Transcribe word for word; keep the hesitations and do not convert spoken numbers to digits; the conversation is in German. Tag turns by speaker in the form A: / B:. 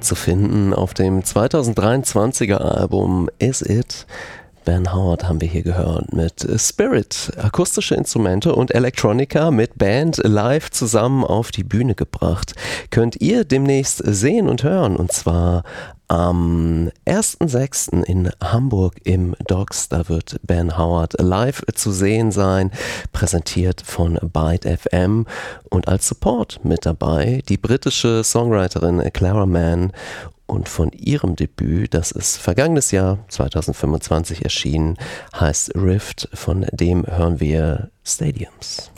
A: zu finden auf dem zweitausenddreiundzwanziger Album Is It. Ben Howard haben wir hier gehört mit Spirit, akustische Instrumente und Electronica mit Band live zusammen auf die Bühne gebracht. Könnt ihr demnächst sehen und hören, und zwar am ersten sechsten in Hamburg im Docks. Da wird Ben Howard live zu sehen sein, präsentiert von Byte F M, und als Support mit dabei die britische Songwriterin Clara Mann. Und von ihrem Debüt, das ist vergangenes Jahr zweitausendfünfundzwanzig erschienen, heißt Rift, von dem hören wir Stadiums.